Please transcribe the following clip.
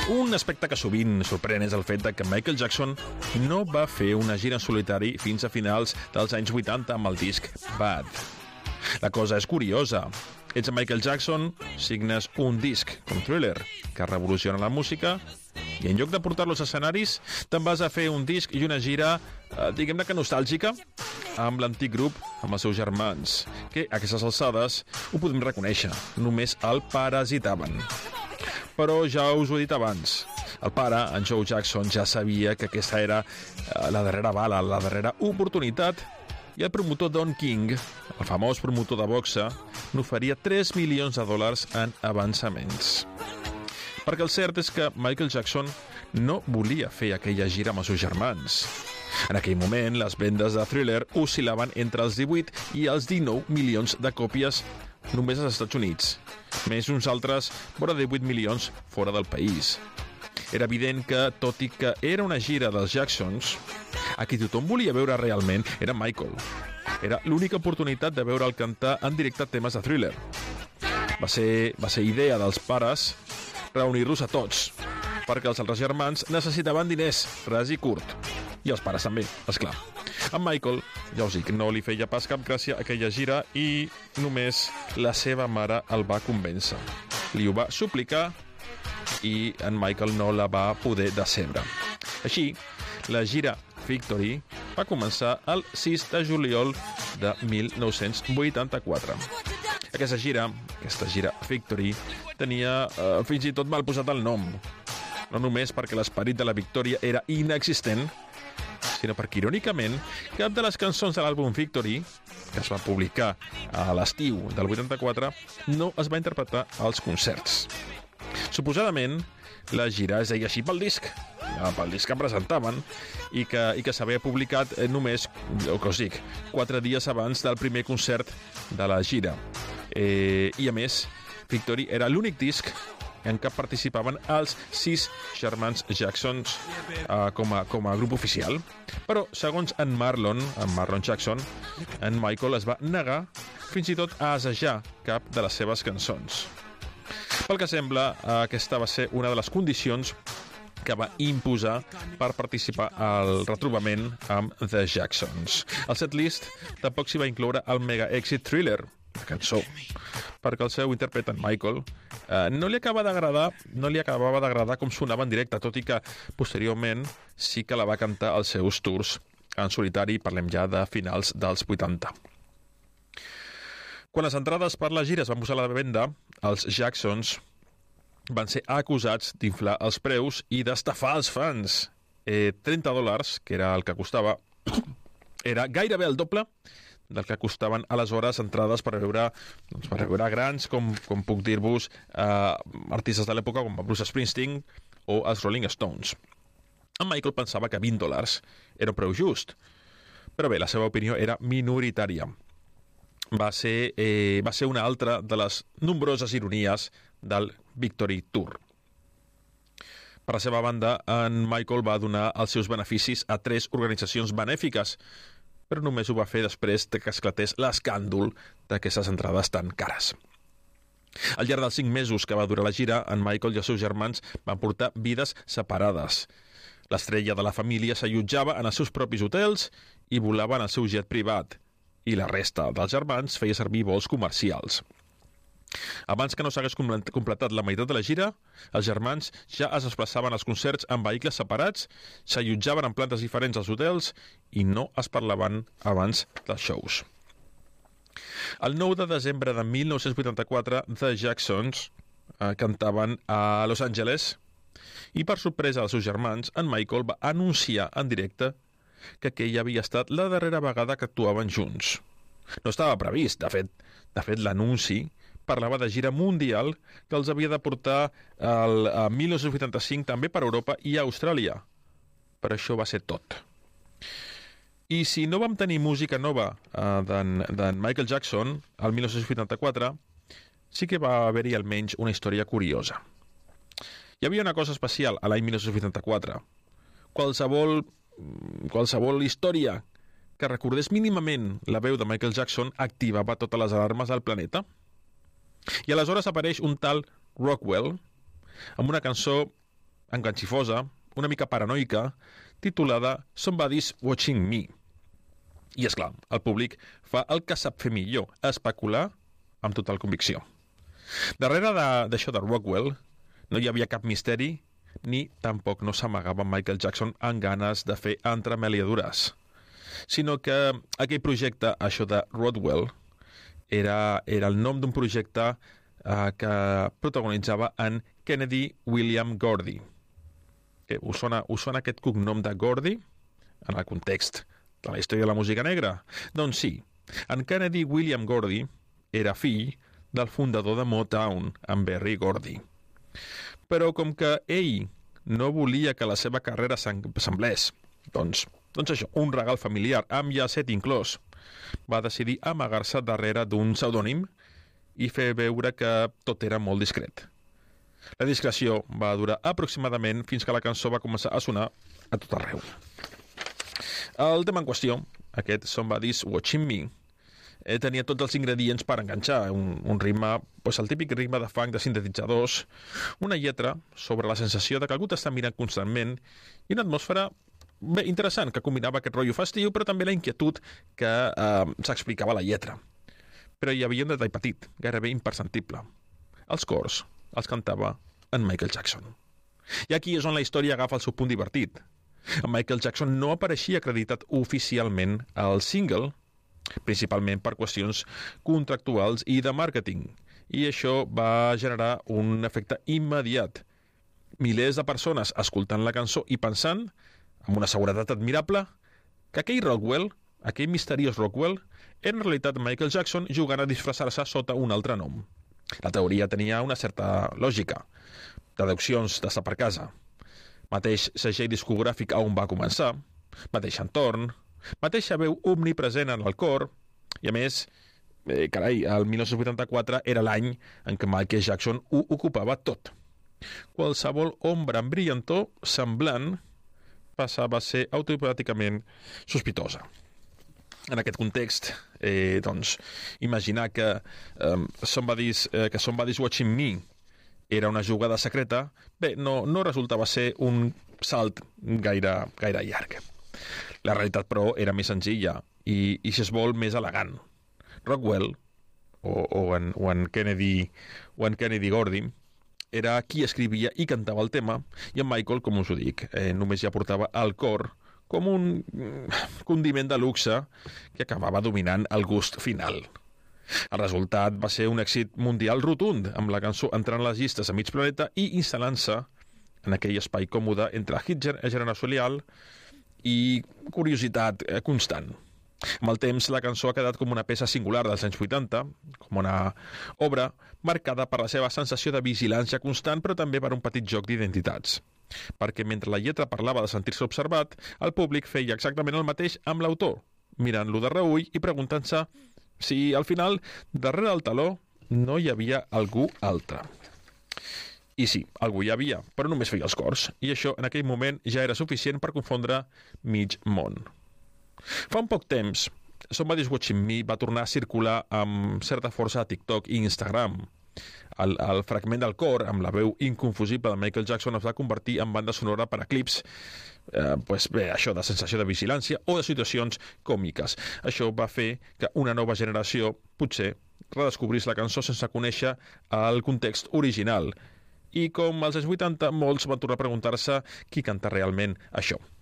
Un aspecte que sovint sorprèn és el fet que Michael Jackson no va fer una gira en solitari fins a finals dels anys 80 amb el disc Bad. La cosa és curiosa. Ets Michael Jackson, signes un disc com Thriller, que revoluciona la música, i en lloc de portar-lo als escenaris, te'n vas a fer un disc i una gira, diguem-ne que nostàlgica, amb l'antic grup, amb els seus germans, que a aquestes alçades ho podem reconèixer, només el parasitaven. Però ja us ho he dit abans, el pare, en Joe Jackson, ja sabia que aquesta era la darrera bala, la darrera oportunitat, i el promotor Don King, el famós promotor de boxa, n'oferia $3 milions en avançaments. Perquè el cert és que Michael Jackson no volia fer aquella gira amb els seus germans. En aquell moment, les vendes de Thriller oscil·laven entre els 18 i els 19 milions de còpies només als Estats Units, més uns altres vora 18 milions fora del país. Era evident que, tot i que era una gira dels Jacksons, a qui tothom volia veure realment era Michael. Era l'única oportunitat de veure'l cantar en directe temes de Thriller. Va ser idea dels pares reunir-los a tots, perquè els altres germans necessitaven diners, ras i curt. I els pares també, esclar. En Michael, ja us dic, no li feia pas cap gràcia aquella gira i només la seva mare el va convèncer. Li ho va suplicar i en Michael no la va poder decebre. Així, la gira Victory va començar el 6 de juliol de 1984. Aquesta gira Victory, tenia fins i tot mal posat el nom. No només perquè l'esperit de la victòria era inexistent, sinó perquè, irònicament, cap de les cançons de l'àlbum Victory, que es va publicar a l'estiu del 84, no es va interpretar als concerts. Suposadament, la gira es deia així pel disc que presentaven i que s'havia publicat només, el que us dic, 4 dies abans del primer concert de la gira. I a més, Victory era l'únic disc en què participaven els 6 germans Jacksons com a grup oficial. Però, segons en Marlon Jackson, en Michael es va negar fins i tot a assajar cap de les seves cançons. Pel que sembla, aquesta va ser una de les condicions que va imposar per participar al retrobament amb The Jacksons. Al setlist tampoc s'hi va incloure el mega èxit Thriller, la cançó, perquè el seu intèrpret, en Michael, no li acabava d'agradar com sonava en directe, tot i que posteriorment sí que la va cantar als seus tours en solitari, parlem ja de finals dels 80. Quan les entrades per la gira es van posar a la venda, els Jacksons van ser acusats d'inflar els preus i d'estafar els fans. $30, que era el que costava, era gairebé el doble del que costaven aleshores entrades per veure grans, com puc dir-vos, artistes de l'època com Bruce Springsteen o els Rolling Stones. En Michael pensava que $20 era un preu just, però bé, la seva opinió era minoritària. Va ser una altra de les nombroses ironies del Victory Tour. Per la seva banda, en Michael va donar els seus beneficis a 3 organitzacions benèfiques, però només ho va fer després que esclatés l'escàndol d'aquestes entrades tan cares. Al llarg dels 5 mesos que va durar la gira, en Michael i els seus germans van portar vides separades. L'estrella de la família s'allotjava en els seus propis hotels i volava en el seu jet privat, i la resta dels germans feia servir vols comercials. Abans que no s'hagués completat la meitat de la gira, els germans ja es desplaçaven als concerts en vehicles separats, s'allotjaven en plantes diferents als hotels i no es parlaven abans dels shows. El 9 de desembre de 1984, The Jacksons cantaven a Los Angeles i, per sorpresa dels seus germans, en Michael va anunciar en directe que aquella havia estat la darrera vegada que actuaven junts. No estava previst, de fet l'anunci parlava de gira mundial que els havia de portar a 1985 també per Europa i a Austràlia. Però això va ser tot. I si no vam tenir música nova d'en Michael Jackson al 1984, sí que va haver-hi almenys una història curiosa. Hi havia una cosa especial a l'any 1984. Qualsevol història que recordés mínimament la veu de Michael Jackson activava totes les alarmes del planeta. I aleshores apareix un tal Rockwell amb una cançó enganxifosa, una mica paranoica, titulada Somebody's Watching Me. I, és clar, el públic fa el que sap fer millor, especular amb total convicció. Darrere d'això de Rockwell no hi havia cap misteri, ni tampoc no s'amagava Michael Jackson amb ganes de fer entremaliadures, sinó que aquell projecte, això de Rodwell, era el nom d'un projecte que protagonitzava en Kennedy William Gordy. Us sona aquest cognom de Gordy en el context de la història de la música negra? Doncs sí, en Kennedy William Gordy era fill del fundador de Motown, en Berry Gordy. Però com que ell no volia que la seva carrera semblés, doncs això, un regal familiar amb llacet inclòs, va decidir amagar-se darrere d'un pseudònim i fer veure que tot era molt discret. La discreció va durar aproximadament fins que la cançó va començar a sonar a tot arreu. El tema en qüestió, aquest Somebody's Watching Me, tenia tots els ingredients per enganxar. Un ritme, el típic ritme de funk de sintetitzadors, una lletra sobre la sensació de que algú t'està mirant constantment i una atmosfera interessant que combinava aquest rotllo festiu, però també la inquietud que s'explicava a la lletra. Però hi havia un detall petit, gairebé imperceptible. Els cors els cantava en Michael Jackson. I aquí és on la història agafa el seu punt divertit. En Michael Jackson no apareixia acreditat oficialment al single, principalment per qüestions contractuals i de màrqueting, i això va generar un efecte immediat. Milers de persones escoltant la cançó i pensant, amb una seguretat admirable, que aquell Rockwell, aquell misteriós Rockwell, era en realitat Michael Jackson jugant a disfressar-se sota un altre nom. La teoria tenia una certa lògica. Deduccions d'estar per casa. Mateix segell discogràfic on va començar, mateix entorn, mateixa veu omnipresent en el cor, i a més, el 1984 era l'any en què Michael Jackson ho ocupava tot. Qualsevol ombra en brillantor semblant passava a ser automàticament sospitosa. En aquest context, imaginar que Somebody's Watching Me era una jugada secreta, no resultava ser un salt gaire llarg. La realitat, però, era més senzilla i si es vol, més elegant. Rockwell, o en Kennedy Gordy, era qui escrivia i cantava el tema, i en Michael, com us ho dic, només hi aportava el cor com un condiment de luxe que acabava dominant el gust final. El resultat va ser un èxit mundial rotund, amb la cançó entrant a les llistes a mig planeta i instal·lant-se en aquell espai còmode entre hit generacional i curiositat constant. Amb el temps, la cançó ha quedat com una peça singular dels anys 80, com una obra marcada per la seva sensació de vigilància constant, però també per un petit joc d'identitats. Perquè mentre la lletra parlava de sentir-se observat, el públic feia exactament el mateix amb l'autor, mirant-lo de reüll i preguntant-se si, al final, darrere del taló no hi havia algú altre. I sí, algú hi havia, però només feia els cors, i això en aquell moment ja era suficient per confondre mig món. Fa un poc temps, Somebody's Watching Me va tornar a circular amb certa força a TikTok i Instagram. El fragment del cor, amb la veu inconfusible de Michael Jackson, es va convertir en banda sonora per a clips, això de sensació de vigilància o de situacions còmiques. Això va fer que una nova generació, potser, redescobrís la cançó sense conèixer el context original. I com als anys 80, molts van tornar a preguntar-se qui canta realment això.